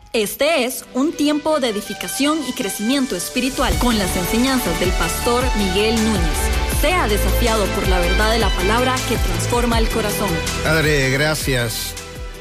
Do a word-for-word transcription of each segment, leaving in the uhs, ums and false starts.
Este es un tiempo de edificación y crecimiento espiritual con las enseñanzas del pastor Miguel Núñez. Sea desafiado por la verdad de la palabra que transforma el corazón. Padre, gracias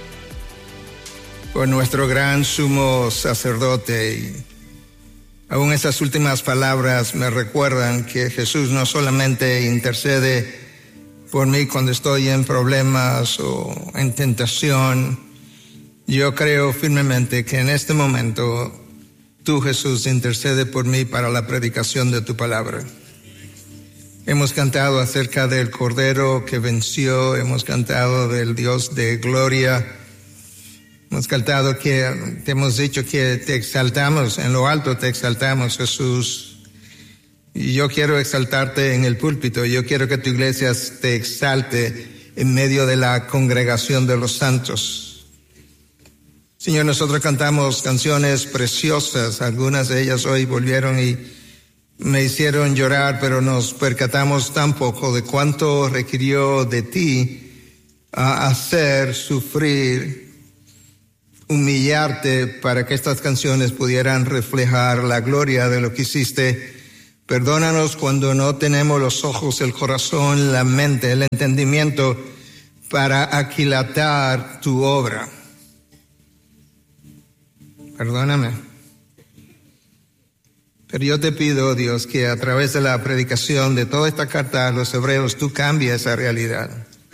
por nuestro gran sumo sacerdote. Y aún esas últimas palabras me recuerdan que Jesús no solamente intercede por mí cuando estoy en problemas o en tentación. Yo creo firmemente que en este momento tú, Jesús, intercede por mí para la predicación de tu palabra. Hemos cantado acerca del Cordero que venció, hemos cantado del Dios de gloria, hemos cantado que te hemos dicho que te exaltamos, en lo alto te exaltamos, Jesús. Y yo quiero exaltarte en el púlpito, yo quiero que tu iglesia te exalte en medio de la congregación de los santos. Señor, nosotros cantamos canciones preciosas, algunas de ellas hoy volvieron y me hicieron llorar, pero nos percatamos tan poco de cuánto requirió de ti a hacer, sufrir, humillarte para que estas canciones pudieran reflejar la gloria de lo que hiciste. Perdónanos cuando no tenemos los ojos, el corazón, la mente, el entendimiento para aquilatar tu obra. Perdóname. Pero yo te pido, Dios, que a través de la predicación de toda esta carta a los hebreos, tú cambies esa realidad.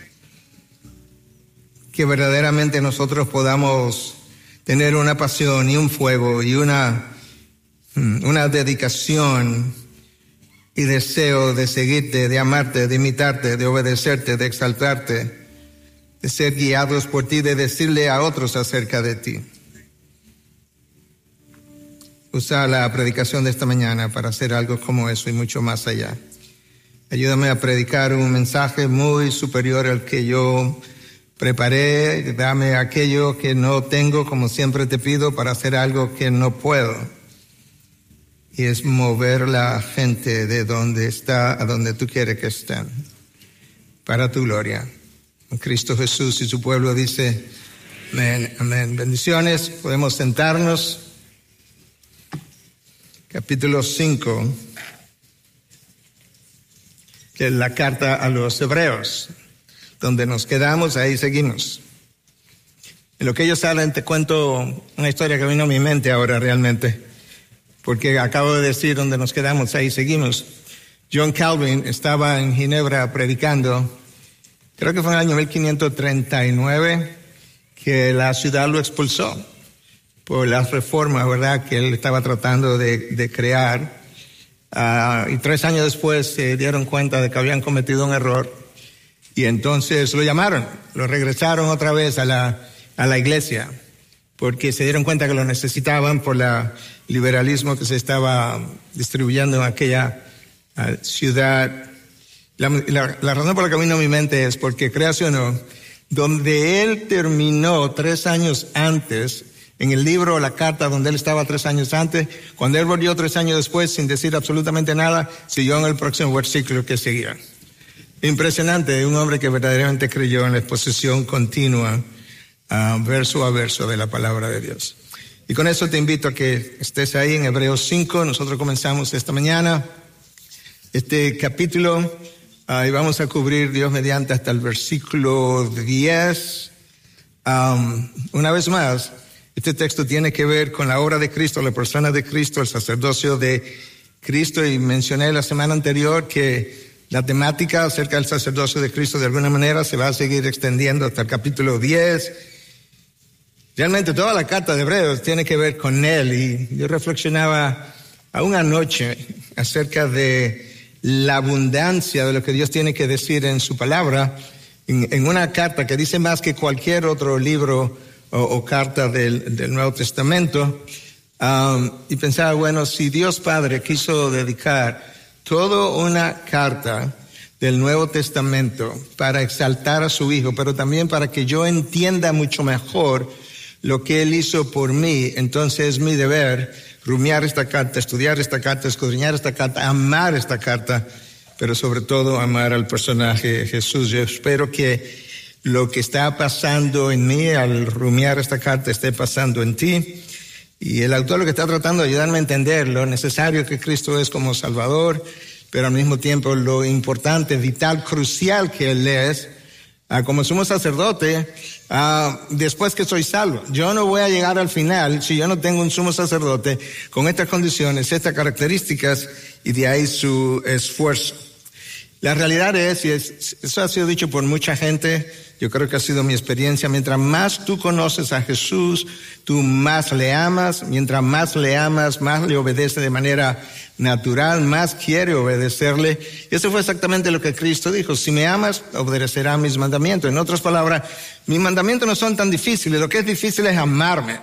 Que verdaderamente nosotros podamos tener una pasión y un fuego y una, una dedicación y deseo de seguirte, de amarte, de imitarte, de obedecerte, de exaltarte, de ser guiados por ti, de decirle a otros acerca de ti. Usa la predicación de esta mañana para hacer algo como eso y mucho más allá. Ayúdame a predicar un mensaje muy superior al que yo preparé. Dame aquello que no tengo, como siempre te pido, para hacer algo que no puedo. Y es mover la gente de donde está a donde tú quieres que estén. Para tu gloria. Cristo Jesús y su pueblo dice, amén, amén. Bendiciones, podemos sentarnos. Capítulo cinco, que es la carta a los hebreos. Donde nos quedamos, ahí seguimos. En lo que ellos hablan, te cuento una historia que vino a mi mente ahora realmente. Porque acabo de decir donde nos quedamos, ahí seguimos. John Calvin estaba en Ginebra predicando. Creo que fue en el año mil quinientos treinta y nueve que la ciudad lo expulsó por las reformas, ¿verdad?, que él estaba tratando de, de crear. Uh, y tres años después se dieron cuenta de que habían cometido un error. Y entonces lo llamaron, lo regresaron otra vez a la, a la iglesia, porque se dieron cuenta que lo necesitaban por el liberalismo que se estaba distribuyendo en aquella uh, ciudad. La, la, la razón por la que vino a mi mente es porque, creas o no, donde él terminó tres años antes, en el libro, la carta donde él estaba tres años antes, cuando él volvió tres años después sin decir absolutamente nada, siguió en el próximo versículo que seguía. Impresionante, un hombre que verdaderamente creyó en la exposición continua, uh, verso a verso de la palabra de Dios. Y con eso te invito a que estés ahí en Hebreos cinco. Nosotros comenzamos esta mañana este capítulo uh, y vamos a cubrir, Dios mediante, hasta el versículo diez. Um, una vez más, este texto tiene que ver con la obra de Cristo, la persona de Cristo, el sacerdocio de Cristo. Y mencioné la semana anterior que la temática acerca del sacerdocio de Cristo de alguna manera se va a seguir extendiendo hasta el capítulo diez. Realmente toda la carta de Hebreos tiene que ver con él. Y yo reflexionaba aún anoche acerca de la abundancia de lo que Dios tiene que decir en su palabra, en, en una carta que dice más que cualquier otro libro O, o carta del, del Nuevo Testamento, um, y pensaba, bueno, si Dios Padre quiso dedicar toda una carta del Nuevo Testamento para exaltar a su Hijo, pero también para que yo entienda mucho mejor lo que Él hizo por mí, entonces es mi deber rumiar esta carta, estudiar esta carta, escudriñar esta carta, amar esta carta, pero sobre todo amar al personaje Jesús. Yo espero que lo que está pasando en mí al rumiar esta carta esté pasando en ti. Y el autor lo que está tratando de ayudarme a entender lo necesario que Cristo es como Salvador, pero al mismo tiempo lo importante, vital, crucial que Él es uh, como sumo sacerdote uh, después que soy salvo. Yo no voy a llegar al final si yo no tengo un sumo sacerdote con estas condiciones, estas características, y de ahí su esfuerzo. La realidad es, y es, eso ha sido dicho por mucha gente, yo creo que ha sido mi experiencia, mientras más tú conoces a Jesús, tú más le amas, mientras más le amas, más le obedece de manera natural, más quiere obedecerle. Y eso fue exactamente lo que Cristo dijo: si me amas, obedecerás mis mandamientos. En otras palabras, mis mandamientos no son tan difíciles, lo que es difícil es amarme.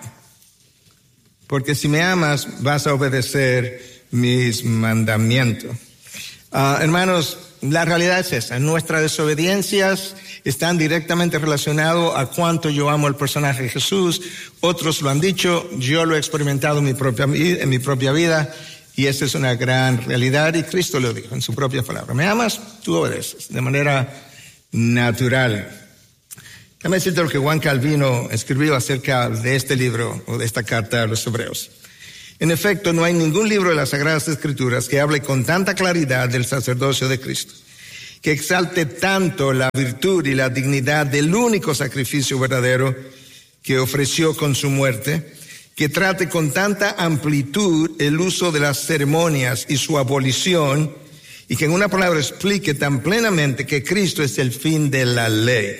Porque si me amas, vas a obedecer mis mandamientos. Uh, hermanos, la realidad es esa. Nuestras desobediencias están directamente relacionadas a cuánto yo amo al personaje de Jesús. Otros lo han dicho, yo lo he experimentado en mi propia, en mi propia vida, y esa es una gran realidad, y Cristo lo dijo en su propia palabra: me amas, tú obedeces de manera natural. Déjame decirte lo que Juan Calvino escribió acerca de este libro o de esta carta a los Hebreos. En efecto, no hay ningún libro de las Sagradas Escrituras que hable con tanta claridad del sacerdocio de Cristo, que exalte tanto la virtud y la dignidad del único sacrificio verdadero que ofreció con su muerte, que trate con tanta amplitud el uso de las ceremonias y su abolición, y que en una palabra explique tan plenamente que Cristo es el fin de la ley.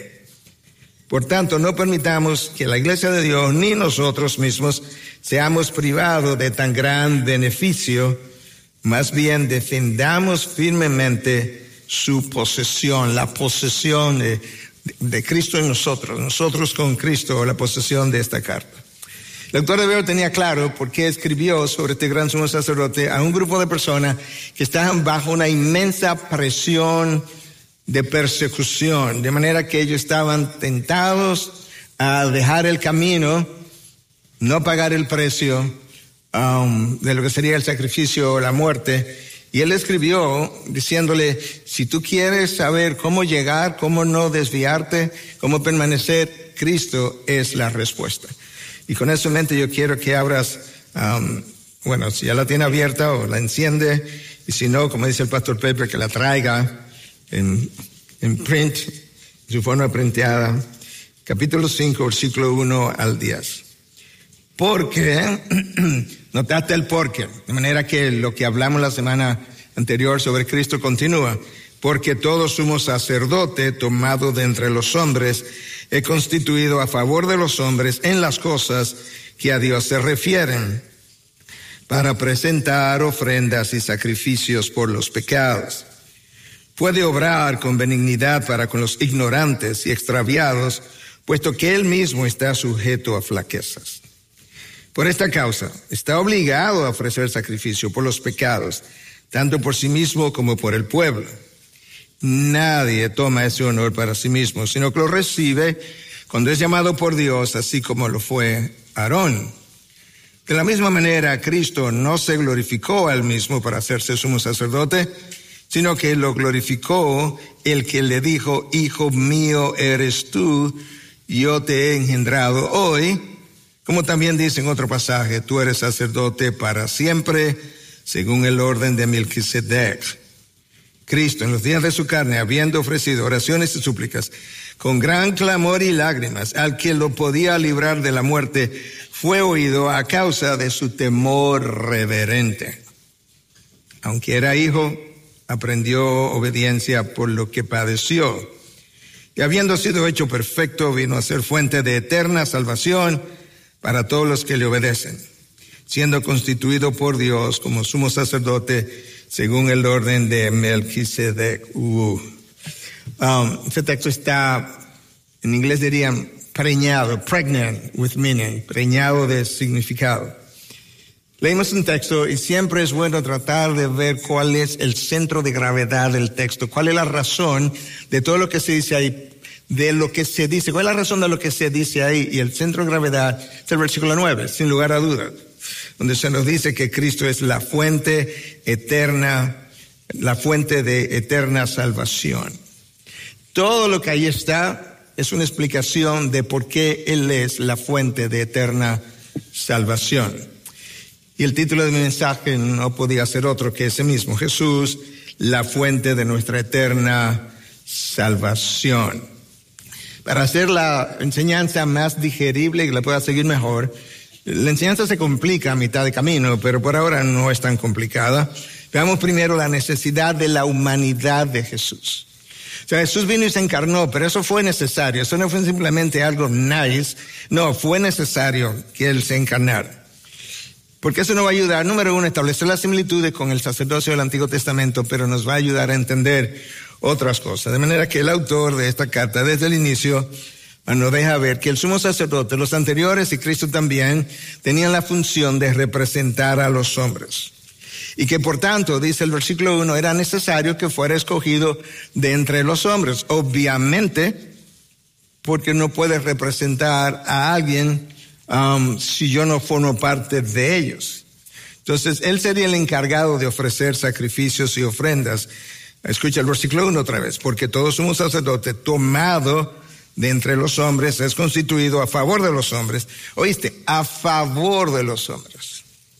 Por tanto, no permitamos que la Iglesia de Dios ni nosotros mismos seamos privados de tan gran beneficio. Más bien defendamos firmemente su posesión, la posesión de, de Cristo en nosotros, nosotros con Cristo, la posesión de esta carta. El autor de Hebreo tenía claro por qué escribió sobre este gran sumo sacerdote a un grupo de personas que estaban bajo una inmensa presión de persecución, de manera que ellos estaban tentados a dejar el camino, no pagar el precio um, de lo que sería el sacrificio o la muerte. Y él escribió diciéndole: si tú quieres saber cómo llegar, cómo no desviarte, cómo permanecer, Cristo es la respuesta. Y con eso en mente yo quiero que abras, um, bueno, si ya la tiene abierta o la enciende, y si no, como dice el pastor Pepe, que la traiga en, en print, en su forma printeada, capítulo cinco, versículo uno al diez. Porque, notaste el porque, de manera que lo que hablamos la semana anterior sobre Cristo continúa. Porque todo sumo sacerdote tomado de entre los hombres es constituido a favor de los hombres en las cosas que a Dios se refieren, para presentar ofrendas y sacrificios por los pecados. Puede obrar con benignidad para con los ignorantes y extraviados, puesto que él mismo está sujeto a flaquezas. Por esta causa, está obligado a ofrecer sacrificio por los pecados, tanto por sí mismo como por el pueblo. Nadie toma ese honor para sí mismo, sino que lo recibe cuando es llamado por Dios, así como lo fue Aarón. De la misma manera, Cristo no se glorificó a él mismo para hacerse sumo sacerdote, sino que lo glorificó el que le dijo: Hijo mío eres tú, yo te he engendrado hoy. Como también dice en otro pasaje: tú eres sacerdote para siempre, según el orden de Melquisedec. Cristo, en los días de su carne, habiendo ofrecido oraciones y súplicas, con gran clamor y lágrimas, al que lo podía librar de la muerte, fue oído a causa de su temor reverente. Aunque era hijo, aprendió obediencia por lo que padeció. Y habiendo sido hecho perfecto, vino a ser fuente de eterna salvación para todos los que le obedecen, siendo constituido por Dios como sumo sacerdote según el orden de Melquisedec. Uh. Um, este texto está, en inglés dirían, preñado, pregnant with meaning, preñado de significado. Leímos un texto y siempre es bueno tratar de ver cuál es el centro de gravedad del texto, cuál es la razón de todo lo que se dice ahí, de lo que se dice, cuál es la razón de lo que se dice ahí. Y el centro de gravedad es el versículo nueve, sin lugar a dudas, donde se nos dice que Cristo es la fuente eterna, la fuente de eterna salvación. Todo lo que ahí está es una explicación de por qué Él es la fuente de eterna salvación. Y el título de mi mensaje no podía ser otro que ese mismo: Jesús, la fuente de nuestra eterna salvación. Para hacer la enseñanza más digerible y que la pueda seguir mejor, la enseñanza se complica a mitad de camino, pero por ahora no es tan complicada. Veamos primero la necesidad de la humanidad de Jesús. O sea, Jesús vino y se encarnó, pero eso fue necesario. Eso no fue simplemente algo nice. No, fue necesario que Él se encarnara. Porque eso nos va a ayudar, número uno, a establecer las similitudes con el sacerdocio del Antiguo Testamento, pero nos va a ayudar a entender otras cosas. De manera que el autor de esta carta, desde el inicio, nos deja ver que el sumo sacerdote, los anteriores y Cristo también, tenían la función de representar a los hombres. Y que por tanto, dice el versículo uno, era necesario que fuera escogido de entre los hombres. Obviamente, porque no puedes representar a alguien um, si yo no formo parte de ellos. Entonces, él sería el encargado de ofrecer sacrificios y ofrendas. Escucha el versículo uno otra vez. Porque todo sumo sacerdote tomado de entre los hombres es constituido a favor de los hombres. ¿Oíste? A favor de los hombres.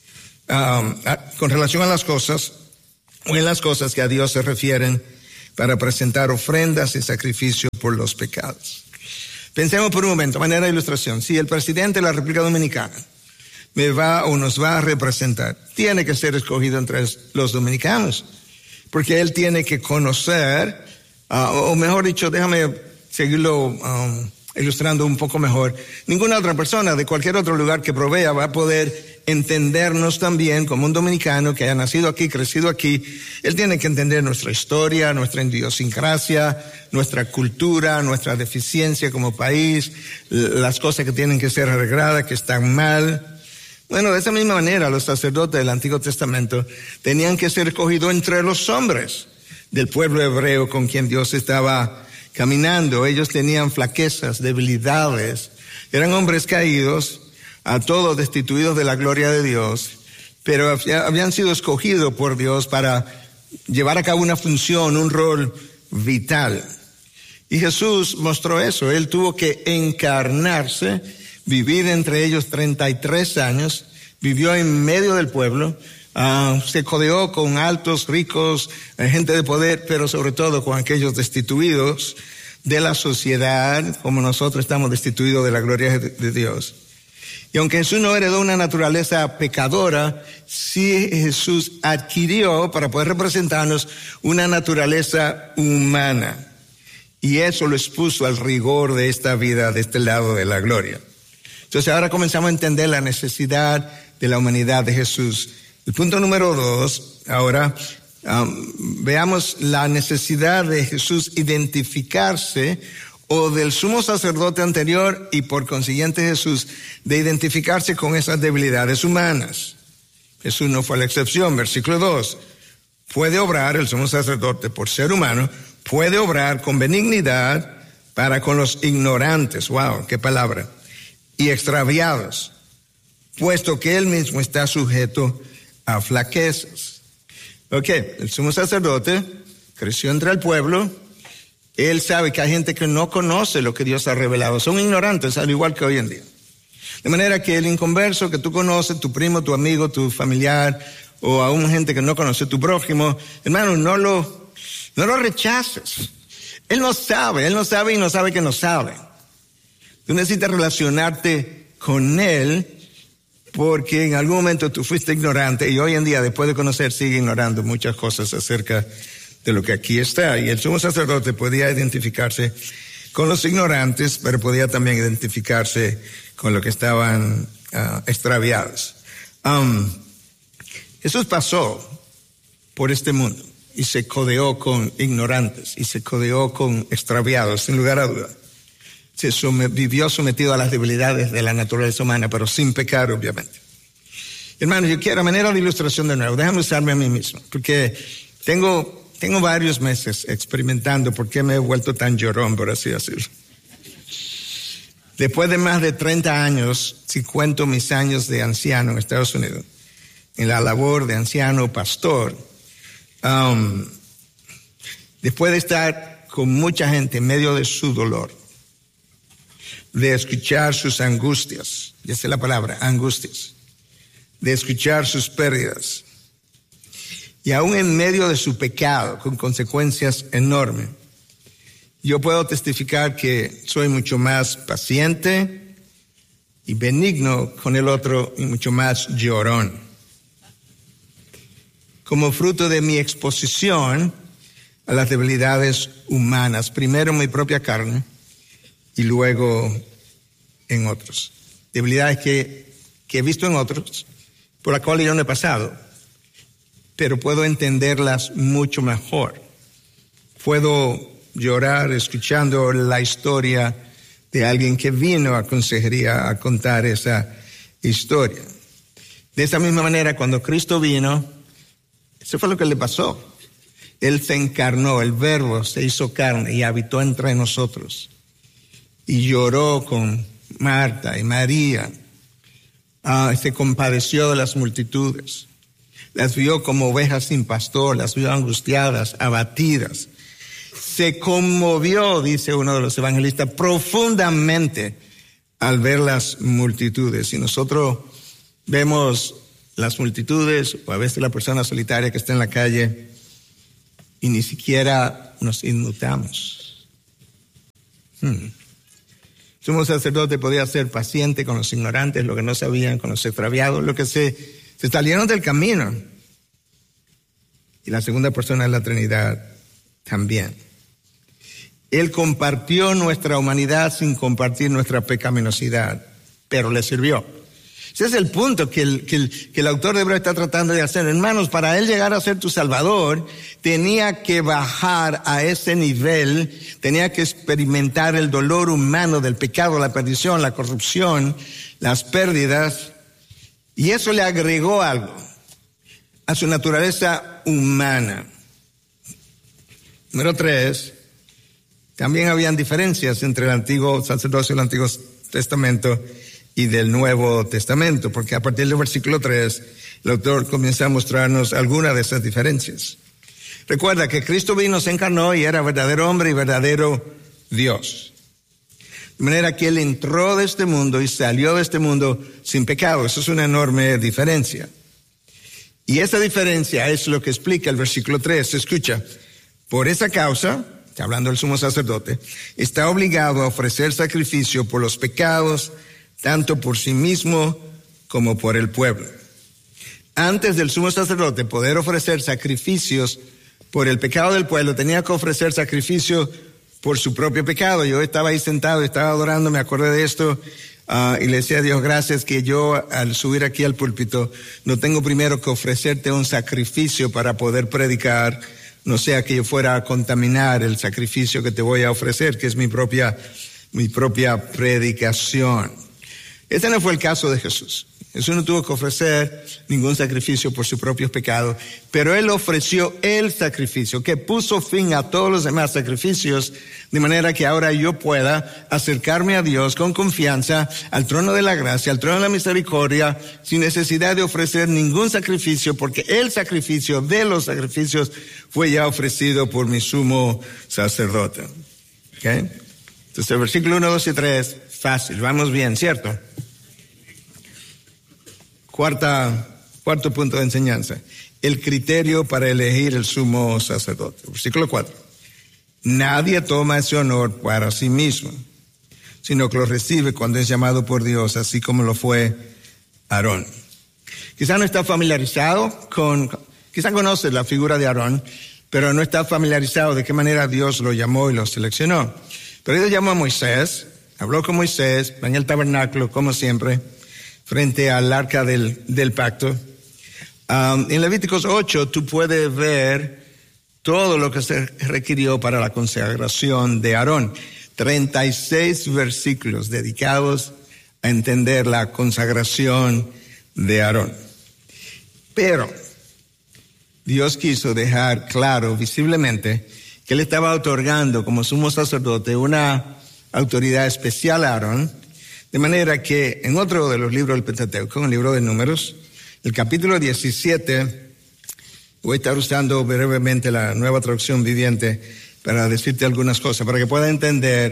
Um, a, con relación a las cosas, o en las cosas que a Dios se refieren, para presentar ofrendas y sacrificios por los pecados. Pensemos por un momento, manera de ilustración. Si el presidente de la República Dominicana me va o nos va a representar, tiene que ser escogido entre los dominicanos, porque él tiene que conocer, uh, o mejor dicho, déjame seguirlo um, ilustrando un poco mejor. Ninguna otra persona de cualquier otro lugar que provea va a poder entendernos también como un dominicano que haya nacido aquí, crecido aquí. Él tiene que entender nuestra historia, nuestra idiosincrasia, nuestra cultura, nuestra deficiencia como país, las cosas que tienen que ser arregladas, que están mal. Bueno, de esa misma manera los sacerdotes del Antiguo Testamento tenían que ser escogidos entre los hombres del pueblo hebreo con quien Dios estaba caminando. Ellos tenían flaquezas, debilidades, eran hombres caídos, a todos destituidos de la gloria de Dios, pero habían sido escogidos por Dios para llevar a cabo una función, un rol vital. Y Jesús mostró eso. Él tuvo que encarnarse, vivir entre ellos treinta y tres años, vivió en medio del pueblo, uh, se codeó con altos, ricos, gente de poder, pero sobre todo con aquellos destituidos de la sociedad, como nosotros estamos destituidos de la gloria de, de Dios. Y aunque Jesús no heredó una naturaleza pecadora, sí Jesús adquirió, para poder representarnos, una naturaleza humana. Y eso lo expuso al rigor de esta vida, de este lado de la gloria. Entonces ahora comenzamos a entender la necesidad de la humanidad de Jesús. El punto número dos, ahora um, veamos la necesidad de Jesús identificarse, o del sumo sacerdote anterior y por consiguiente Jesús, de identificarse con esas debilidades humanas. Jesús no fue la excepción. Versículo dos. Puede obrar, el sumo sacerdote, por ser humano, puede obrar con benignidad para con los ignorantes. Wow, qué palabra. Y extraviados, puesto que él mismo está sujeto a flaquezas. Ok, el sumo sacerdote creció entre el pueblo. Él sabe que hay gente que no conoce lo que Dios ha revelado. Son ignorantes, al igual que hoy en día. De manera que el inconverso que tú conoces, tu primo, tu amigo, tu familiar, o aún gente que no conoce, tu prójimo, hermano, no lo, no lo rechaces. Él no sabe, él no sabe y no sabe que no sabe. Tú necesitas relacionarte con él porque en algún momento tú fuiste ignorante y hoy en día, después de conocer, sigue ignorando muchas cosas acerca de lo que aquí está. Y el sumo sacerdote podía identificarse con los ignorantes, pero podía también identificarse con los que estaban uh, extraviados. Um, Jesús pasó por este mundo y se codeó con ignorantes y se codeó con extraviados, sin lugar a duda. Se sume, vivió sometido a las debilidades de la naturaleza humana, pero sin pecar, obviamente. Hermanos, yo quiero, a manera de ilustración de nuevo, déjame usarme a mí mismo, porque tengo... Tengo varios meses experimentando por qué me he vuelto tan llorón, por así decirlo. Después de más de treinta años, si cuento mis años de anciano en Estados Unidos, en la labor de anciano pastor, um, después de estar con mucha gente en medio de su dolor, de escuchar sus angustias. Y esa es la palabra, angustias. De escuchar sus pérdidas. Y aún en medio de su pecado, con consecuencias enormes, yo puedo testificar que soy mucho más paciente y benigno con el otro y mucho más llorón. Como fruto de mi exposición a las debilidades humanas, primero en mi propia carne y luego en otros. Debilidades que, que he visto en otros, por las cuales yo no he pasado, pero puedo entenderlas mucho mejor. Puedo llorar escuchando la historia de alguien que vino a consejería a contar esa historia. De esa misma manera, cuando Cristo vino, eso fue lo que le pasó. Él se encarnó, el Verbo se hizo carne y habitó entre nosotros. Y lloró con Marta y María. Ah, se compadeció de las multitudes. Las vio como ovejas sin pastor, las vio angustiadas, abatidas. Se conmovió, dice uno de los evangelistas, profundamente al ver las multitudes. Y nosotros vemos las multitudes, o a veces la persona solitaria que está en la calle, y ni siquiera nos inmutamos. Hmm. Sumo sacerdote podía ser paciente con los ignorantes, los que no sabían, con los extraviados, los que se, se salieron del camino. Y la segunda persona de la Trinidad también. Él compartió nuestra humanidad sin compartir nuestra pecaminosidad, pero le sirvió. Ese es el punto que el, que el, que el autor de Hebreo está tratando de hacer. Hermanos, para él llegar a ser tu Salvador, tenía que bajar a ese nivel, tenía que experimentar el dolor humano del pecado, la perdición, la corrupción, las pérdidas, y eso le agregó algo a su naturaleza humana. Número tres, también habían diferencias entre el antiguo sacerdocio y el Antiguo Testamento y del Nuevo Testamento, porque a partir del versículo tres, el autor comienza a mostrarnos algunas de esas diferencias. Recuerda que Cristo vino, se encarnó y era verdadero hombre y verdadero Dios. De manera que Él entró de este mundo y salió de este mundo sin pecado. Eso es una enorme diferencia. Y esa diferencia es lo que explica el versículo tres. Escucha, por esa causa, está hablando el sumo sacerdote, está obligado a ofrecer sacrificio por los pecados, tanto por sí mismo como por el pueblo. Antes del sumo sacerdote poder ofrecer sacrificios por el pecado del pueblo, tenía que ofrecer sacrificio por su propio pecado. Yo estaba ahí sentado, estaba adorando, me acordé de esto, uh, y le decía a Dios, gracias que yo al subir aquí al púlpito no tengo primero que ofrecerte un sacrificio para poder predicar, no sea que yo fuera a contaminar el sacrificio que te voy a ofrecer, que es mi propia, mi propia predicación. Este no fue el caso de Jesús. Jesús no tuvo que ofrecer ningún sacrificio por sus propios pecados, pero Él ofreció el sacrificio que puso fin a todos los demás sacrificios, de manera que ahora yo pueda acercarme a Dios con confianza al trono de la gracia, al trono de la misericordia, sin necesidad de ofrecer ningún sacrificio, porque el sacrificio de los sacrificios fue ya ofrecido por mi sumo sacerdote. ¿Okay? Entonces el versículo uno, dos y tres, fácil, vamos bien, ¿cierto? Cuarta, cuarto punto de enseñanza. El criterio para elegir el sumo sacerdote. Versículo cuatro. Nadie toma ese honor para sí mismo, sino que lo recibe cuando es llamado por Dios, así como lo fue Aarón. Quizá no está familiarizado con, quizá conoce la figura de Aarón, pero no está familiarizado de qué manera Dios lo llamó y lo seleccionó. Pero Dios llamó a Moisés, habló con Moisés en el tabernáculo, como siempre, frente al arca del, del pacto. Um, en Levíticos ocho tú puedes ver todo lo que se requirió para la consagración de Aarón. treinta y seis versículos dedicados a entender la consagración de Aarón. Pero Dios quiso dejar claro visiblemente que Él estaba otorgando como sumo sacerdote una autoridad especial a Aarón. De manera que en otro de los libros del Pentateuco, en el libro de Números, el capítulo diecisiete, voy a estar usando brevemente la Nueva Traducción Viviente para decirte algunas cosas, para que puedas entender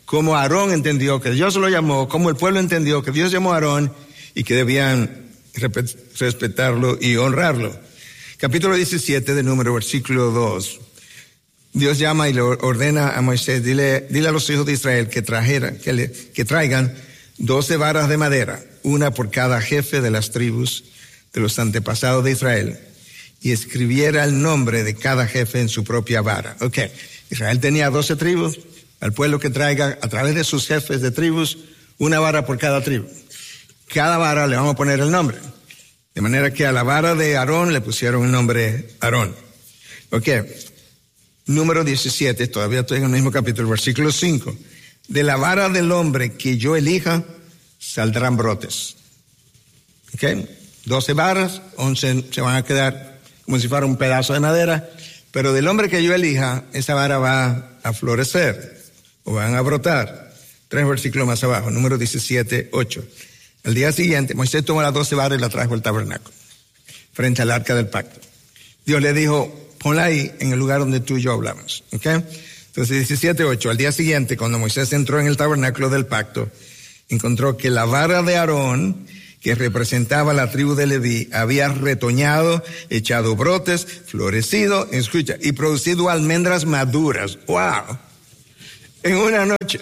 cómo Aarón entendió que Dios lo llamó, cómo el pueblo entendió que Dios llamó a Aarón y que debían respetarlo y honrarlo. Capítulo diecisiete de Número, versículo dos. Dios llama y le ordena a Moisés, dile, dile a los hijos de Israel que, trajera, que, le, que traigan doce varas de madera, una por cada jefe de las tribus de los antepasados de Israel, y escribiera el nombre de cada jefe en su propia vara. Ok, Israel tenía doce tribus, al pueblo que traiga a través de sus jefes de tribus, una vara por cada tribu. Cada vara le vamos a poner el nombre. De manera que a la vara de Aarón le pusieron el nombre Aarón. Ok. Número diecisiete, todavía estoy en el mismo capítulo, versículo cinco. De la vara del hombre que yo elija, saldrán brotes. Ok. doce varas, once se van a quedar como si fuera un pedazo de madera. Pero del hombre que yo elija, esa vara va a florecer o van a brotar. Tres versículos más abajo, número diecisiete, ocho. Al día siguiente, Moisés tomó las doce varas y la trajo al tabernáculo, frente al arca del pacto. Dios le dijo, ponla ahí en el lugar donde tú y yo hablamos. ¿Ok? Entonces, diecisiete, ocho. Al día siguiente, cuando Moisés entró en el tabernáculo del pacto, encontró que la vara de Aarón, que representaba la tribu de Leví, había retoñado, echado brotes, florecido, escucha, y producido almendras maduras. ¡Wow! En una noche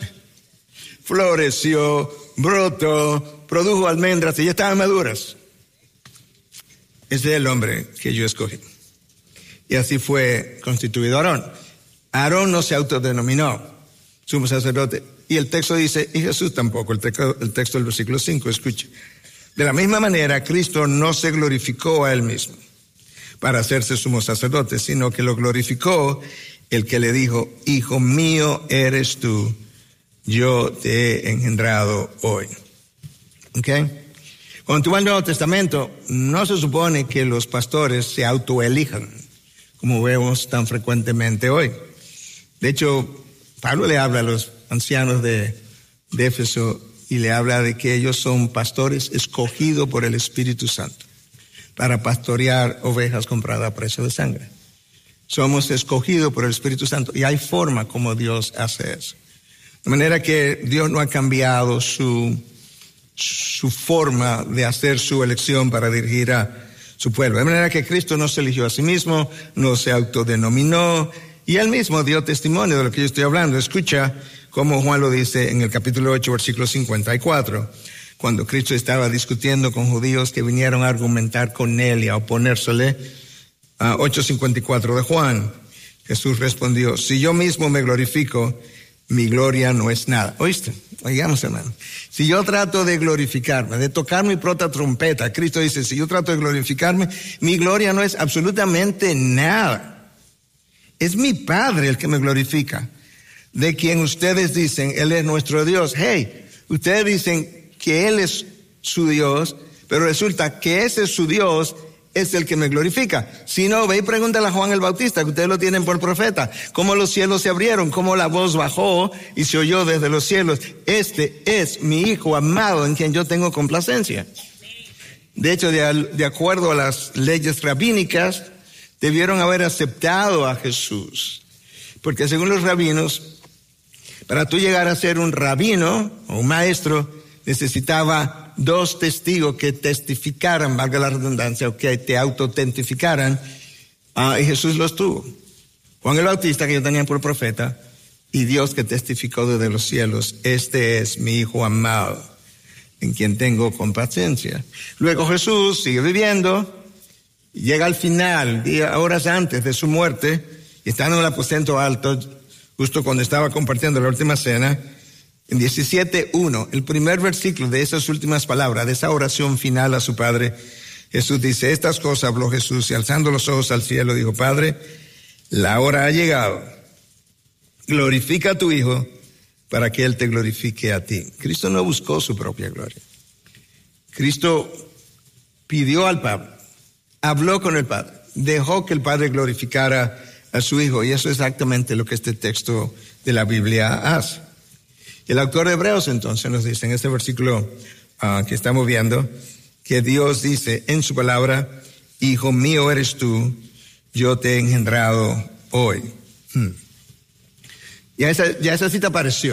floreció, brotó, produjo almendras y ya estaban maduras. Ese es el hombre que yo escogí. Y así fue constituido Aarón. Aarón no se autodenominó sumo sacerdote. Y el texto dice, y Jesús tampoco, el texto, el texto del versículo cinco, escuche. De la misma manera, Cristo no se glorificó a él mismo para hacerse sumo sacerdote, sino que lo glorificó el que le dijo, hijo mío eres tú, yo te he engendrado hoy. ¿Ok? Cuando tú vas al Nuevo Testamento, no se supone que los pastores se autoelijan, como vemos tan frecuentemente hoy. De hecho, Pablo le habla a los ancianos de, de Éfeso y le habla de que ellos son pastores escogidos por el Espíritu Santo para pastorear ovejas compradas a precio de sangre. Somos escogidos por el Espíritu Santo y hay forma como Dios hace eso. De manera que Dios no ha cambiado su, su forma de hacer su elección para dirigir a su pueblo. De manera que Cristo no se eligió a sí mismo, no se autodenominó, y él mismo dio testimonio de lo que yo estoy hablando. Escucha cómo Juan lo dice en el capítulo ocho, versículo cincuenta y cuatro. Cuando Cristo estaba discutiendo con judíos que vinieron a argumentar con él y a oponérsele, uh, ocho cincuenta y cuatro de Juan, Jesús respondió, si yo mismo me glorifico, mi gloria no es nada. ¿Oíste? Oigamos, hermano. Si yo trato de glorificarme, de tocar mi propia trompeta, Cristo dice, si yo trato de glorificarme, mi gloria no es absolutamente nada. Es mi Padre el que me glorifica, de quien ustedes dicen, Él es nuestro Dios. Hey, ustedes dicen que Él es su Dios, pero resulta que ese es su Dios, es el que me glorifica. Si no, ve y pregúntale a Juan el Bautista, que ustedes lo tienen por profeta, cómo los cielos se abrieron, cómo la voz bajó y se oyó desde los cielos. Este es mi Hijo amado en quien yo tengo complacencia. De hecho, de, de acuerdo a las leyes rabínicas, debieron haber aceptado a Jesús. Porque según los rabinos, para tú llegar a ser un rabino o un maestro, necesitaba dos testigos que testificaran, valga la redundancia, o que te autotentificaran, uh, y Jesús los tuvo. Juan el Bautista, que yo tenía por profeta, y Dios que testificó desde los cielos, este es mi Hijo amado, en quien tengo complacencia. Luego Jesús sigue viviendo, llega al final, día, horas antes de su muerte, y estando en el aposento alto, justo cuando estaba compartiendo la última cena, en diecisiete uno, el primer versículo de esas últimas palabras, de esa oración final a su Padre, Jesús dice, estas cosas habló Jesús, y alzando los ojos al cielo, dijo, Padre, la hora ha llegado, glorifica a tu Hijo, para que Él te glorifique a ti. Cristo no buscó su propia gloria. Cristo pidió al Padre, habló con el Padre, dejó que el Padre glorificara a su Hijo, y eso es exactamente lo que este texto de la Biblia hace. El autor de Hebreos entonces nos dice en este versículo uh, que estamos viendo, que Dios dice en su palabra, Hijo mío eres tú, yo te he engendrado hoy. Hmm. Ya esa, ya esa cita apareció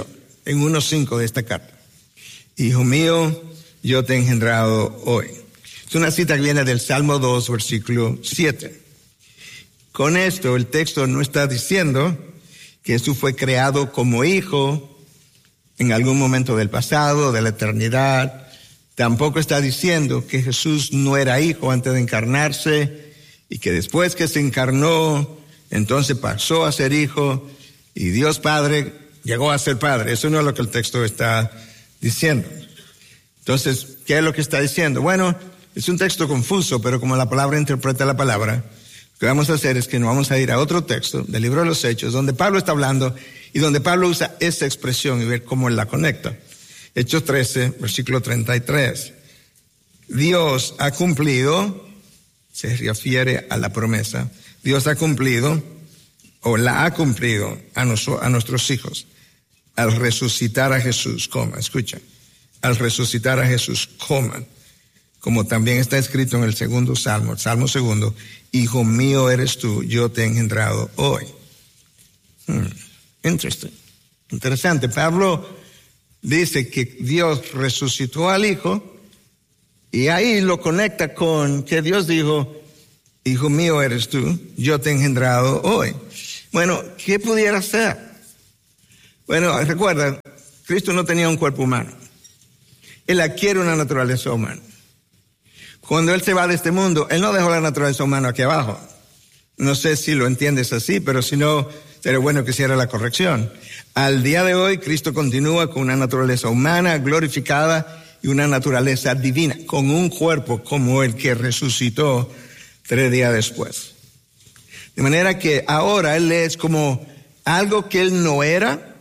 en uno cinco de esta carta. Hijo mío, yo te he engendrado hoy. Es una cita que viene del Salmo dos, versículo siete. Con esto, el texto no está diciendo que Jesús fue creado como hijo en algún momento del pasado, de la eternidad. Tampoco está diciendo que Jesús no era hijo antes de encarnarse y que después que se encarnó, entonces pasó a ser hijo y Dios Padre llegó a ser padre. Eso no es lo que el texto está diciendo. Entonces, ¿qué es lo que está diciendo? Bueno, es un texto confuso, pero como la palabra interpreta la palabra, lo que vamos a hacer es que nos vamos a ir a otro texto del libro de los Hechos, donde Pablo está hablando y donde Pablo usa esa expresión y ver cómo él la conecta. Hechos trece, versículo treinta y tres. Dios ha cumplido, se refiere a la promesa, Dios ha cumplido, o la ha cumplido a, noso, a nuestros hijos, al resucitar a Jesús, coma, escucha, al resucitar a Jesús, coma, como también está escrito en el segundo salmo, el salmo segundo, hijo mío eres tú, yo te he engendrado hoy. Hmm. Interesting. Interesante. Pablo dice que Dios resucitó al hijo y ahí lo conecta con que Dios dijo, hijo mío eres tú, yo te he engendrado hoy. Bueno, ¿qué pudiera ser? Bueno, recuerda, Cristo no tenía un cuerpo humano. Él adquiere una naturaleza humana. Cuando Él se va de este mundo, Él no dejó la naturaleza humana aquí abajo. No sé si lo entiendes así, pero si no, sería bueno que hiciera la corrección. Al día de hoy, Cristo continúa con una naturaleza humana glorificada y una naturaleza divina, con un cuerpo como el que resucitó tres días después. De manera que ahora Él es como algo que Él no era.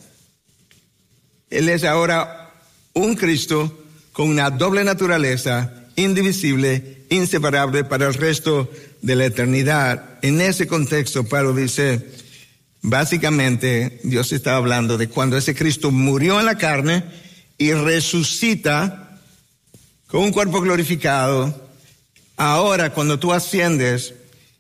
Él es ahora un Cristo con una doble naturaleza, indivisible, inseparable para el resto de la eternidad. En ese contexto, Pablo dice, básicamente, Dios estaba hablando de cuando ese Cristo murió en la carne y resucita con un cuerpo glorificado. Ahora, cuando tú asciendes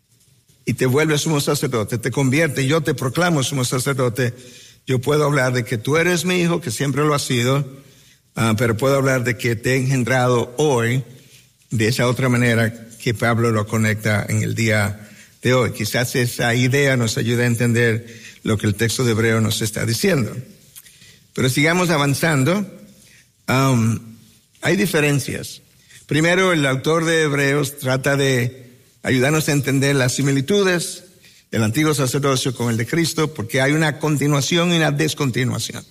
y te vuelves sumo sacerdote, te convierte, yo te proclamo sumo sacerdote, yo puedo hablar de que tú eres mi hijo, que siempre lo has sido, uh, pero puedo hablar de que te he engendrado hoy, de esa otra manera que Pablo lo conecta en el día de hoy. Quizás esa idea nos ayude a entender lo que el texto de Hebreo nos está diciendo. Pero sigamos avanzando. Um, hay diferencias. Primero, el autor de Hebreos trata de ayudarnos a entender las similitudes del antiguo sacerdocio con el de Cristo, porque hay una continuación y una descontinuación.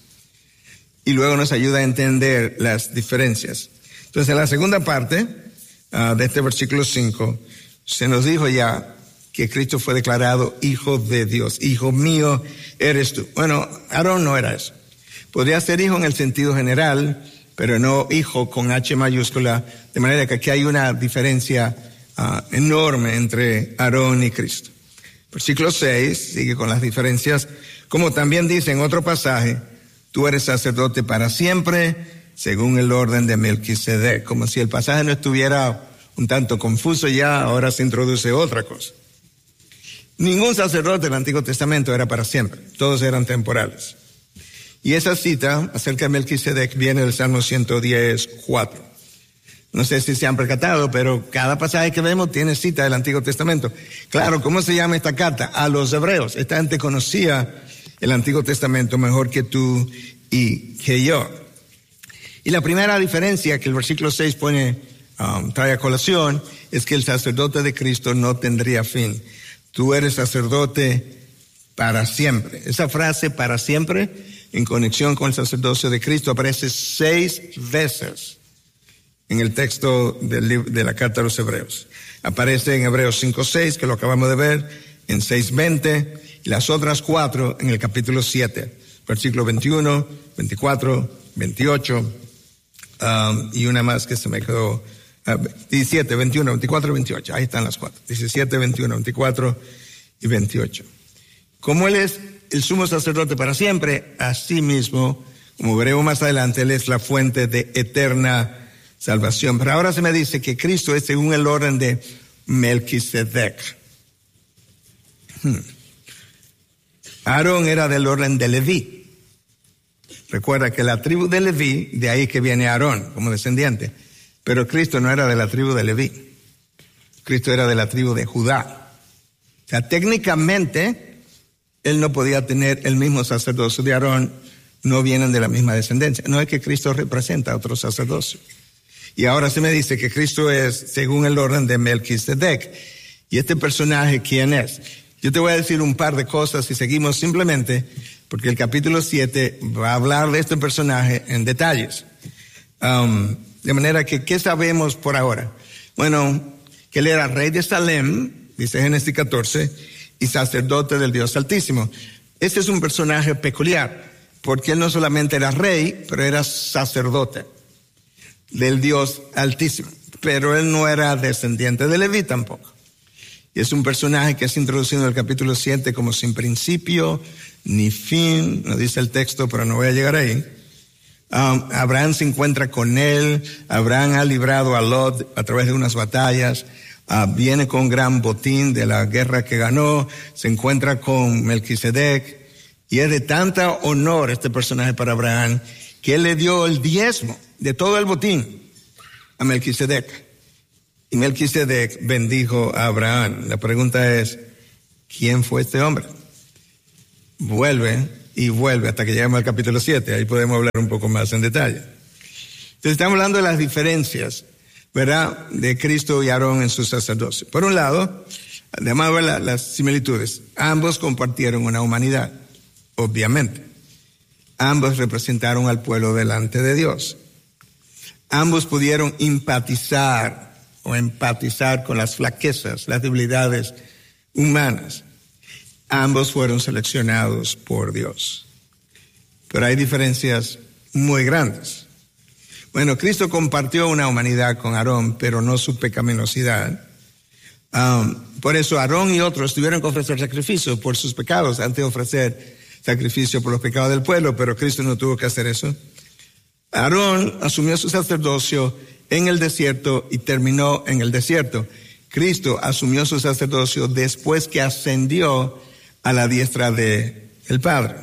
Y luego nos ayuda a entender las diferencias. Entonces, en la segunda parte uh, de este versículo cinco, se nos dijo ya que Cristo fue declarado hijo de Dios. Hijo mío eres tú. Bueno, Aarón no era eso. Podría ser hijo en el sentido general, pero no hijo con H mayúscula, de manera que aquí hay una diferencia uh, enorme entre Aarón y Cristo. Versículo seis sigue con las diferencias, como también dice en otro pasaje, tú eres sacerdote para siempre, según el orden de Melquisedec. Como si el pasaje no estuviera un tanto confuso ya, ahora se introduce otra cosa. Ningún sacerdote del Antiguo Testamento era para siempre, todos eran temporales. Y esa cita acerca de Melquisedec viene del Salmo ciento diez, cuatro. No sé si se han percatado, pero cada pasaje que vemos tiene cita del Antiguo Testamento. Claro, ¿cómo se llama esta carta? A los hebreos. Esta gente conocía el Antiguo Testamento mejor que tú y que yo. Y la primera diferencia que el versículo seis pone, um, trae a colación, es que el sacerdote de Cristo no tendría fin. Tú eres sacerdote para siempre. Esa frase para siempre, en conexión con el sacerdocio de Cristo, aparece seis veces en el texto del, de la carta a los Hebreos. Aparece en Hebreos cinco seis, que lo acabamos de ver, en seis veinte, y las otras cuatro en el capítulo siete, versículo veintiuno, veinticuatro, veintiocho, um, y una más que se me quedó, uh, diecisiete, veintiuno, veinticuatro, veintiocho, ahí están las cuatro, diecisiete, veintiuno, veinticuatro y veintiocho. Como Él es el sumo sacerdote para siempre, así mismo, como veremos más adelante, Él es la fuente de eterna salvación. Pero ahora se me dice que Cristo es según el orden de Melquisedec. Hmm. Aarón era del orden de Leví. Recuerda que la tribu de Leví, de ahí que viene Aarón como descendiente. Pero Cristo no era de la tribu de Leví. Cristo era de la tribu de Judá. O sea, técnicamente, él no podía tener el mismo sacerdocio de Aarón. No vienen de la misma descendencia. No es que Cristo representa a otro sacerdocio. Y ahora se me dice que Cristo es según el orden de Melquisedec. ¿Y este personaje quién es? Yo te voy a decir un par de cosas y seguimos simplemente porque el capítulo siete va a hablar de este personaje en detalles. Um, de manera que, ¿qué sabemos por ahora? Bueno, que él era rey de Salem, dice Génesis catorce, y sacerdote del Dios Altísimo. Este es un personaje peculiar, porque él no solamente era rey, pero era sacerdote del Dios Altísimo. Pero él no era descendiente de Leví tampoco. Y es un personaje que es introducido en el capítulo siete como sin principio ni fin, no dice el texto, pero no voy a llegar ahí. Um, Abraham se encuentra con él, Abraham ha librado a Lot a través de unas batallas, uh, viene con gran botín de la guerra que ganó, se encuentra con Melquisedec, y es de tanta honor este personaje para Abraham, que él le dio el diezmo de todo el botín a Melquisedec. Y Melquisedec bendijo a Abraham. La pregunta es, ¿quién fue este hombre? Vuelve y vuelve hasta que lleguemos al capítulo siete. Ahí podemos hablar un poco más en detalle. Entonces estamos hablando de las diferencias, ¿verdad?, de Cristo y Aarón en su sacerdocio. Por un lado, además de ver la, las similitudes, ambos compartieron una humanidad, obviamente. Ambos representaron al pueblo delante de Dios. Ambos pudieron empatizar o empatizar con las flaquezas, las debilidades humanas. Ambos fueron seleccionados por Dios. Pero hay diferencias muy grandes. Bueno, Cristo compartió una humanidad con Aarón, pero no su pecaminosidad. Um, por eso Aarón y otros tuvieron que ofrecer sacrificio por sus pecados antes de ofrecer sacrificio por los pecados del pueblo, pero Cristo no tuvo que hacer eso. Aarón asumió su sacerdocio en el desierto y terminó en el desierto. Cristo asumió su sacerdocio después que ascendió a la diestra de el Padre.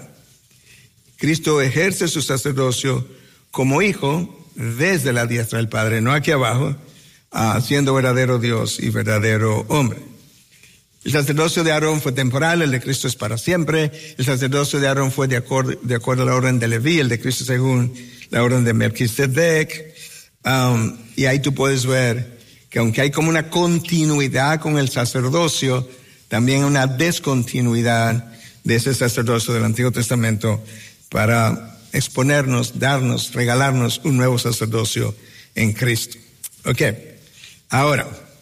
Cristo ejerce su sacerdocio como hijo desde la diestra del Padre, no aquí abajo, uh, siendo verdadero Dios y verdadero hombre. El sacerdocio de Aarón fue temporal, el de Cristo es para siempre. El sacerdocio de Aarón fue de acuerdo, de acuerdo a la orden de Leví, el de Cristo según la orden de Melquisedec. Um, y ahí tú puedes ver que aunque hay como una continuidad con el sacerdocio, también una descontinuidad de ese sacerdocio del Antiguo Testamento para exponernos, darnos, regalarnos un nuevo sacerdocio en Cristo. Ok, ahora,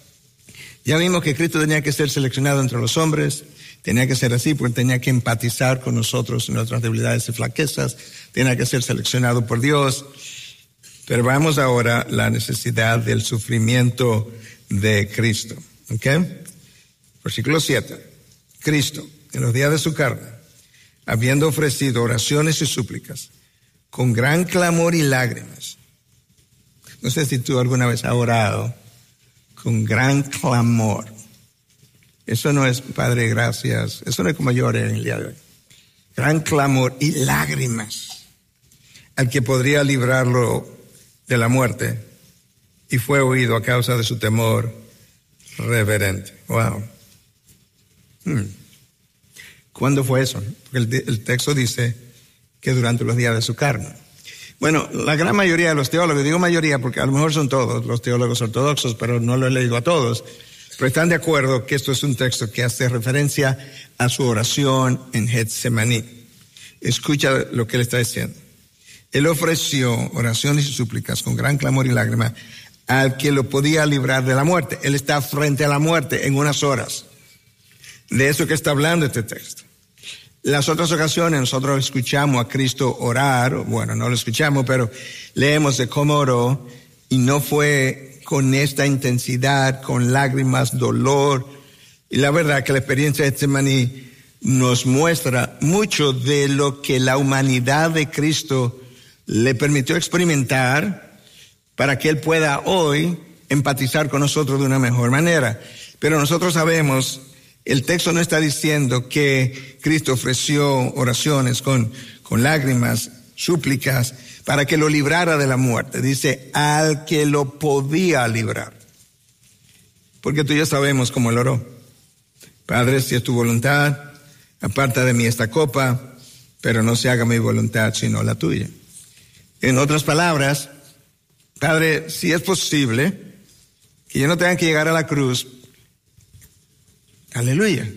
ya vimos que Cristo tenía que ser seleccionado entre los hombres, tenía que ser así porque tenía que empatizar con nosotros en nuestras debilidades y flaquezas, tenía que ser seleccionado por Dios. Pero vamos ahora a la necesidad del sufrimiento de Cristo. ¿Ok? Versículo siete. Cristo, en los días de su carne, habiendo ofrecido oraciones y súplicas, con gran clamor y lágrimas. No sé si tú alguna vez has orado con gran clamor. Eso no es, Padre, gracias. Eso no es como yo oré en el día de hoy. Gran clamor y lágrimas al que podría librarlo de la muerte, y fue oído a causa de su temor reverente. Wow. Hmm. ¿Cuándo fue eso? Porque el, el texto dice que durante los días de su carne. Bueno, la gran mayoría de los teólogos, digo mayoría porque a lo mejor son todos los teólogos ortodoxos, pero no lo he leído a todos, pero están de acuerdo que esto es un texto que hace referencia a su oración en Getsemaní. Escucha lo que él está diciendo. Él ofreció oraciones y súplicas con gran clamor y lágrima al que lo podía librar de la muerte. Él está frente a la muerte en unas horas. De eso que está hablando este texto. Las otras ocasiones nosotros escuchamos a Cristo orar, bueno, no lo escuchamos, pero leemos de cómo oró, y no fue con esta intensidad, con lágrimas, dolor. Y la verdad que la experiencia de Getsemaní nos muestra mucho de lo que la humanidad de Cristo le permitió experimentar para que Él pueda hoy empatizar con nosotros de una mejor manera. Pero nosotros sabemos, el texto no está diciendo que Cristo ofreció oraciones con, con lágrimas súplicas para que lo librara de la muerte. Dice, al que lo podía librar. Porque tú y yo sabemos cómo él oró. Padre, si es tu voluntad, aparta de mí esta copa, pero no se haga mi voluntad sino la tuya. En otras palabras, Padre, si es posible que yo no tenga que llegar a la cruz, aleluya.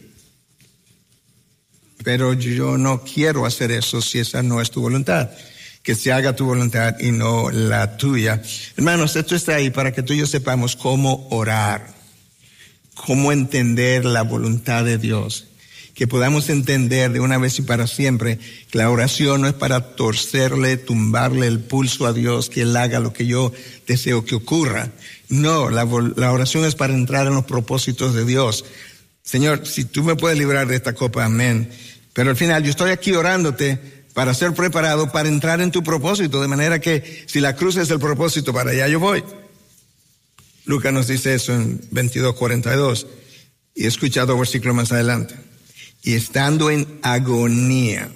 Pero yo no quiero hacer eso si esa no es tu voluntad. Que se haga tu voluntad y no la tuya. Hermanos, esto está ahí para que tú y yo sepamos cómo orar, cómo entender la voluntad de Dios. Que podamos entender de una vez y para siempre que la oración no es para torcerle, tumbarle el pulso a Dios, que Él haga lo que yo deseo que ocurra. No, la, la oración es para entrar en los propósitos de Dios. Señor, si tú me puedes librar de esta copa, amén. Pero al final yo estoy aquí orándote para ser preparado para entrar en tu propósito, de manera que si la cruz es el propósito, para allá yo voy. Lucas nos dice eso en veintidós cuarenta y dos. Y he escuchado versículo más adelante. Y estando en agonía,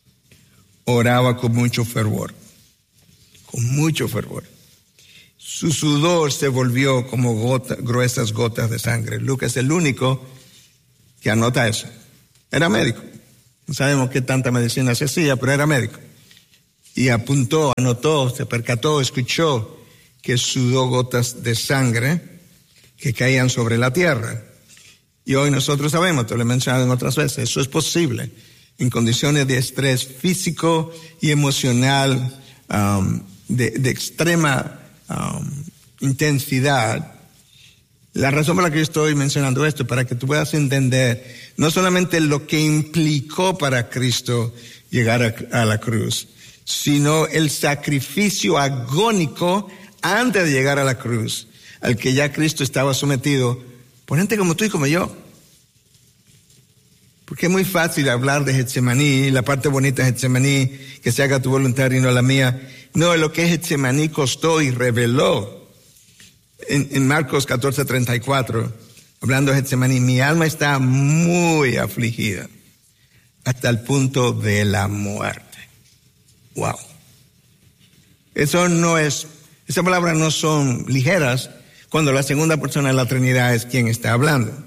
oraba con mucho fervor. Con mucho fervor. Su sudor se volvió como gota, gruesas gotas de sangre. Lucas es el único que anota eso. Era médico. No sabemos qué tanta medicina se hacía, pero era médico. Y apuntó, anotó, se percató, escuchó que sudó gotas de sangre que caían sobre la tierra. Y hoy nosotros sabemos, te lo he mencionado en otras veces, eso es posible en condiciones de estrés físico y emocional um, de, de extrema um, intensidad. La razón por la que yo estoy mencionando esto es para que tú puedas entender no solamente lo que implicó para Cristo llegar a, a la cruz, sino el sacrificio agónico antes de llegar a la cruz, al que ya Cristo estaba sometido por gente como tú y como yo. Porque es muy fácil hablar de Getsemaní, la parte bonita de Getsemaní, que se haga tu voluntad y no la mía. No, lo que Getsemaní costó y reveló. En, en Marcos catorce treinta y cuatro, hablando de Getsemaní, mi alma está muy afligida hasta el punto de la muerte. Wow. Eso no es, esas palabras no son ligeras cuando la segunda persona de la Trinidad es quien está hablando.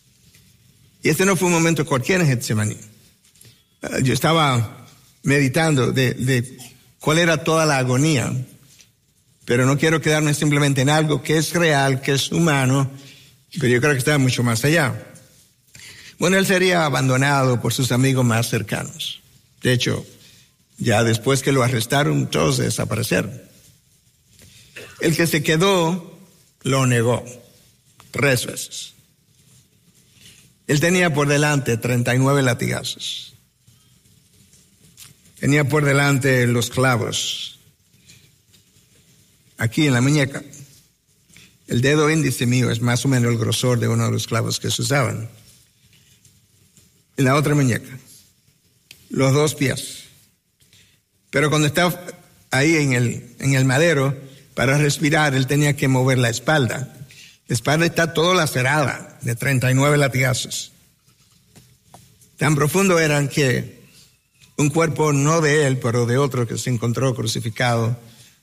Y este no fue un momento cualquiera en Getsemaní. Uh, yo estaba meditando de, de cuál era toda la agonía. Pero no quiero quedarme simplemente en algo que es real, que es humano, pero yo creo que está mucho más allá. Bueno, él sería abandonado por sus amigos más cercanos. De hecho, ya después que lo arrestaron, todos desaparecieron. El que se quedó, lo negó tres veces. Él tenía por delante treinta y nueve latigazos. Tenía por delante los clavos. Aquí en la muñeca. El dedo índice mío es más o menos el grosor de uno de los clavos que se usaban. En la otra muñeca. Los dos pies. Pero cuando estaba ahí en el, en el madero, para respirar, él tenía que mover la espalda. La espalda está toda lacerada de treinta y nueve latigazos. Tan profundo eran que un cuerpo no de él, pero de otro que se encontró crucificado,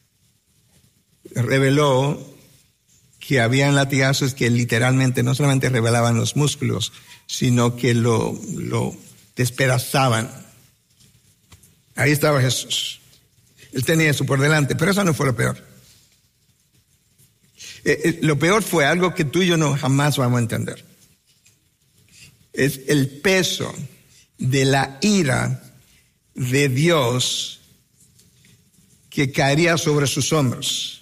reveló que habían latigazos que literalmente no solamente revelaban los músculos, sino que lo, lo despedazaban. Ahí estaba Jesús. Él tenía eso por delante, pero eso no fue lo peor. Eh, eh, lo peor fue algo que tú y yo no jamás vamos a entender. Es el peso de la ira de Dios que caería sobre sus hombros.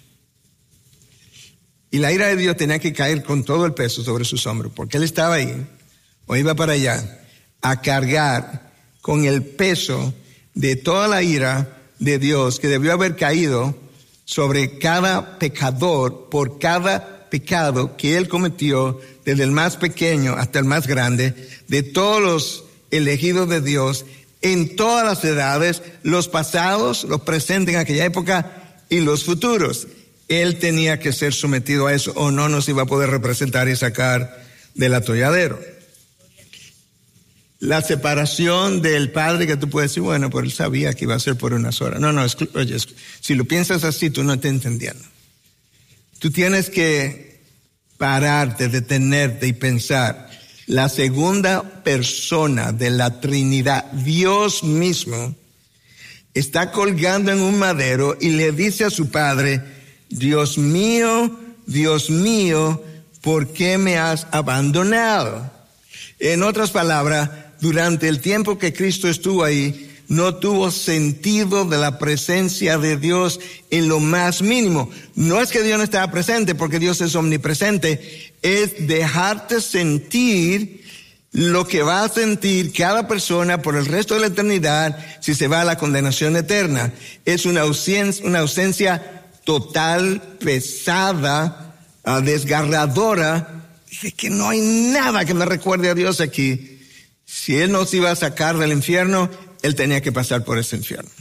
Y la ira de Dios tenía que caer con todo el peso sobre sus hombros, porque él estaba ahí, o iba para allá, a cargar con el peso de toda la ira de Dios que debió haber caído sobre cada pecador por cada pecado que él cometió, desde el más pequeño hasta el más grande, de todos los elegidos de Dios, en todas las edades, los pasados, los presentes en aquella época y los futuros. Él tenía que ser sometido a eso o no nos iba a poder representar y sacar del atolladero. la separación del padre, que tú puedes decir, bueno, pero él sabía que iba a ser por unas horas. No, no, es, oye, es, si lo piensas así, tú no estás entendiendo. Tú tienes que pararte, detenerte y pensar. La segunda persona de la Trinidad, Dios mismo, está colgando en un madero y le dice a su padre, Dios mío, Dios mío, ¿por qué me has abandonado? En otras palabras, durante el tiempo que Cristo estuvo ahí, no tuvo sentido de la presencia de Dios en lo más mínimo. No es que Dios no estaba presente, porque Dios es omnipresente, es dejarte sentir lo que va a sentir cada persona por el resto de la eternidad si se va a la condenación eterna. Es una ausencia, una ausencia total, pesada, uh, desgarradora, de que no hay nada que me recuerde a Dios aquí. Si Él nos iba a sacar del infierno, Él tenía que pasar por ese infierno.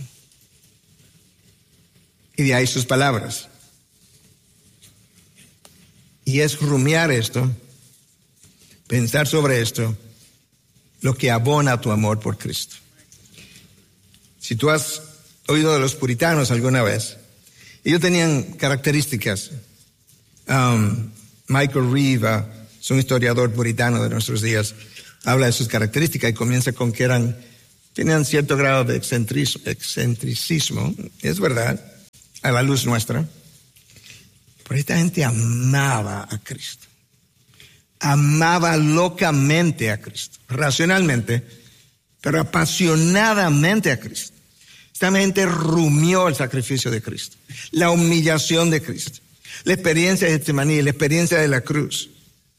Y de ahí sus palabras. Y es rumiar esto, pensar sobre esto, lo que abona tu amor por Cristo. Si tú has oído de los puritanos alguna vez, ellos tenían características. Um, Michael Reeve, uh, es un historiador puritano de nuestros días, habla de sus características y comienza con que eran, tenían cierto grado de excentricismo, excentricismo, es verdad, a la luz nuestra. Pero esta gente amaba a Cristo. Amaba locamente a Cristo, racionalmente, pero apasionadamente a Cristo. Esta gente rumió el sacrificio de Cristo, la humillación de Cristo, la experiencia de Getsemaní, la experiencia de la cruz.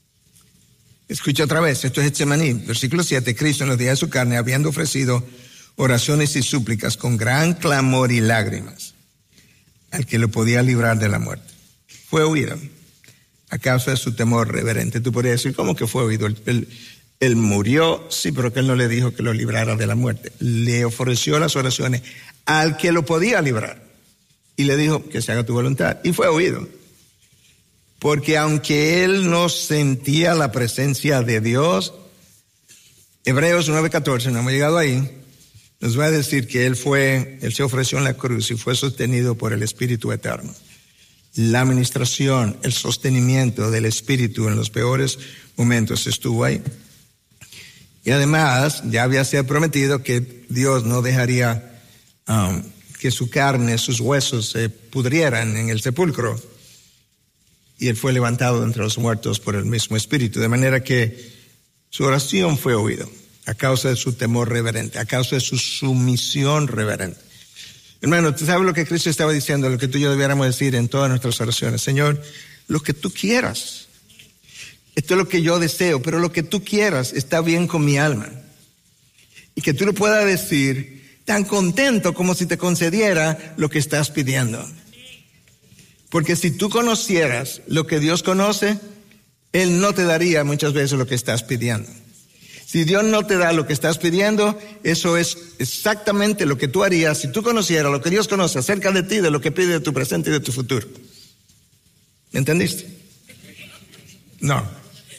Escucha otra vez, esto es Getsemaní, versículo siete, Cristo en los días de su carne, habiendo ofrecido oraciones y súplicas con gran clamor y lágrimas al que lo podía librar de la muerte, fue oído a causa de su temor reverente. Tú podrías decir, ¿cómo que fue oído? Él, él, él murió, sí, pero que Él no le dijo que lo librara de la muerte. Le ofreció las oraciones al que lo podía librar y le dijo que se haga tu voluntad, y fue oído. Porque aunque Él no sentía la presencia de Dios, Hebreos nueve catorce, no hemos llegado ahí, nos va a decir que Él fue, Él se ofreció en la cruz y fue sostenido por el Espíritu Eterno. La administración, el sostenimiento del Espíritu en los peores momentos estuvo ahí. Y además, ya había sido prometido que Dios no dejaría um, que su carne, sus huesos se pudrieran en el sepulcro. Y Él fue levantado entre los muertos por el mismo Espíritu. De manera que su oración fue oída a causa de su temor reverente, a causa de su sumisión reverente. Hermano, ¿tú sabes lo que Cristo estaba diciendo? Lo que tú y yo debiéramos decir en todas nuestras oraciones. Señor, lo que tú quieras. Esto es lo que yo deseo, pero lo que tú quieras está bien con mi alma. Y que tú lo puedas decir tan contento como si te concediera lo que estás pidiendo. Porque si tú conocieras lo que Dios conoce, Él no te daría muchas veces lo que estás pidiendo. Si Dios no te da lo que estás pidiendo, eso es exactamente lo que tú harías si tú conocieras lo que Dios conoce acerca de ti, de lo que pide de tu presente y de tu futuro. ¿Me entendiste? No.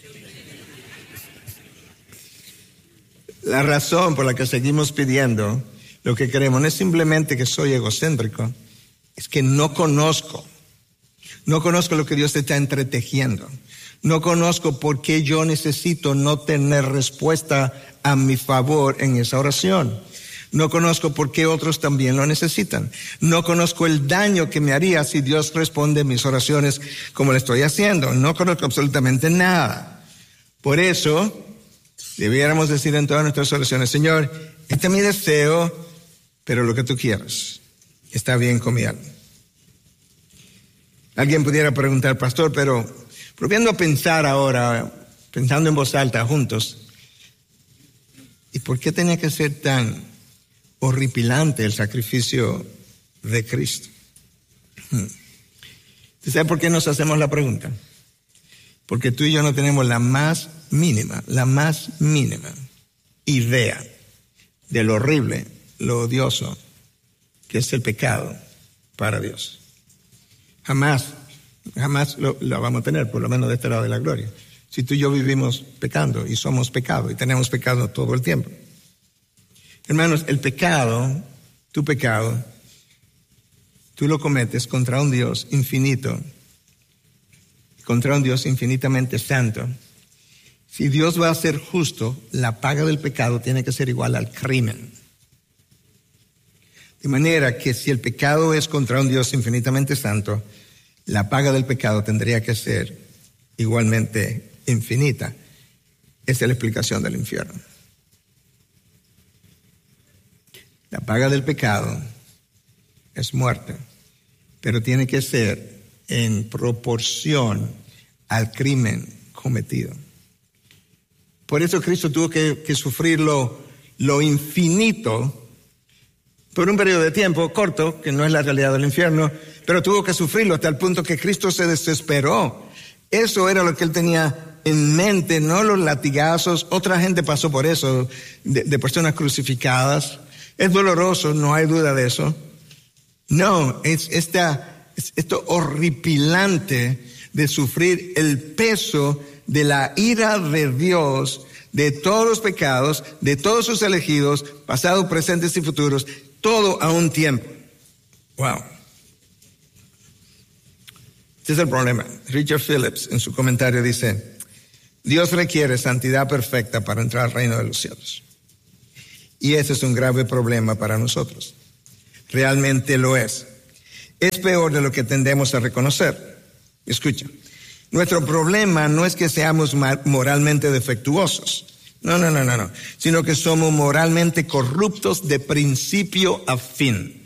La razón por la que seguimos pidiendo lo que queremos no es simplemente que soy egocéntrico, es que no conozco. No conozco lo que Dios te está entretejiendo. No conozco por qué yo necesito no tener respuesta a mi favor en esa oración. No conozco por qué otros también lo necesitan. No conozco el daño que me haría si Dios responde mis oraciones como le estoy haciendo. No conozco absolutamente nada. Por eso, debiéramos decir en todas nuestras oraciones, Señor, este es mi deseo, pero lo que tú quieras está bien con mi alma. Alguien pudiera preguntar, pastor, pero volviendo a pensar ahora, pensando en voz alta juntos, ¿y por qué tenía que ser tan horripilante el sacrificio de Cristo? ¿Usted sabe por qué nos hacemos la pregunta? Porque tú y yo no tenemos la más mínima, la más mínima idea de lo horrible, lo odioso que es el pecado para Dios. Jamás, jamás lo, lo vamos a tener, por lo menos de este lado de la gloria. si tú y yo vivimos pecando y somos pecado y tenemos pecado todo el tiempo? Hermanos, el pecado, tu pecado, tú lo cometes contra un Dios infinito, contra un Dios infinitamente santo. Si Dios va a ser justo, la paga del pecado tiene que ser igual al crimen. De manera que si el pecado es contra un Dios infinitamente santo, la paga del pecado tendría que ser igualmente infinita. Esa es la explicación del infierno. La paga del pecado es muerte, pero tiene que ser en proporción al crimen cometido. Por eso Cristo tuvo que, que sufrir lo, lo infinito por un periodo de tiempo corto, que no es la realidad del infierno, pero tuvo que sufrirlo hasta el punto que Cristo se desesperó. Eso era lo que él tenía en mente, no los latigazos. Otra gente pasó por eso, de, de personas crucificadas. Es doloroso, no hay duda de eso. No, es, esta, es esto horripilante de sufrir el peso de la ira de Dios, de todos los pecados, de todos sus elegidos, pasados, presentes y futuros, todo a un tiempo. Wow. Este es el problema. Richard Phillips en su comentario dice: Dios requiere santidad perfecta para entrar al reino de los cielos. Y ese es un grave problema para nosotros. Realmente lo es. Es peor de lo que tendemos a reconocer. Escucha, nuestro problema no es que seamos moralmente defectuosos. No, no, no, no, no. Sino que somos moralmente corruptos de principio a fin.